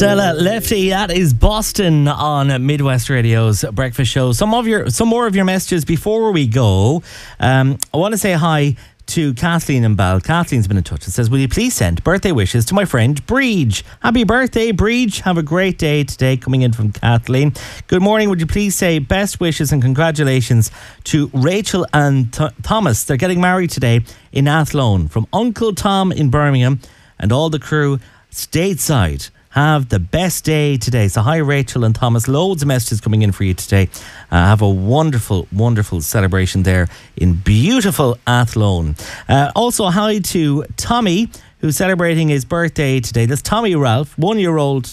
Stella Lefty, that is Boston on Midwest Radio's breakfast show. Some more of your messages before we go. I want to say hi to Kathleen and Bal. Kathleen's been in touch and says, will you please send birthday wishes to my friend Breege? Happy birthday, Breege. Have a great day today, coming in from Kathleen. Good morning. Would you please say best wishes and congratulations to Rachel and Thomas. They're getting married today in Athlone. From Uncle Tom in Birmingham and all the crew stateside. Have the best day today. So hi Rachel and Thomas, loads of messages coming in for you today. Have a wonderful, wonderful celebration there in beautiful Athlone. Also hi to Tommy, who's celebrating his birthday today. That's Tommy Ralph, 1 year old,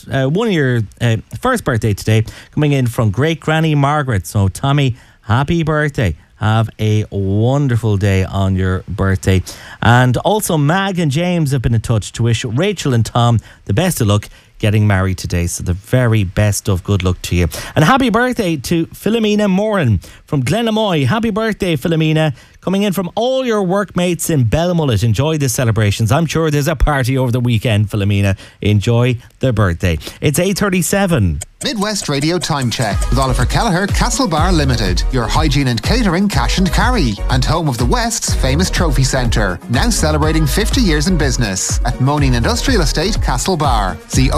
first birthday today, coming in from great granny Margaret. So Tommy, happy birthday. Have a wonderful day on your birthday. And also Mag and James have been in touch to wish Rachel and Tom the best of luck getting married today. So the very best of good luck to you. And happy birthday to Philomena Moran from Glenamoy. Happy birthday, Philomena. Coming in from all your workmates in Belmullet. Enjoy the celebrations. I'm sure there's a party over the weekend, Philomena. Enjoy the birthday. It's 8:37. Midwest Radio Time Check with Oliver Kelleher, Castlebar Limited, your hygiene and catering cash and carry, and home of the West's famous trophy centre. Now celebrating 50 years in business at Moaning Industrial Estate, Castlebar. See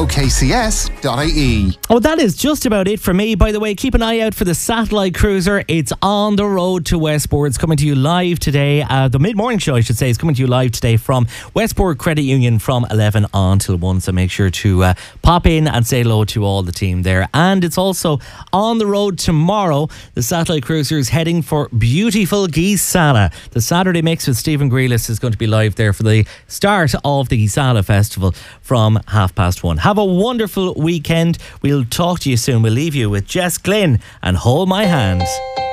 okcs.ie. Oh, that is just about it for me. By the way, keep an eye out for the satellite cruiser. It's on the road to Westport. It's coming to you live today. The mid-morning show, I should say, is coming to you live today from Westport Credit Union from 11 on till 1. So make sure to pop in and say hello to all the team there. And it's also on the road tomorrow. The satellite cruiser is heading for beautiful Geesala. The Saturday mix with Stephen Grealis is going to be live there for the start of the Geesala Festival from 1:30. Have a wonderful weekend. We'll talk to you soon. We'll leave you with Jess Glynn and Hold My Hand.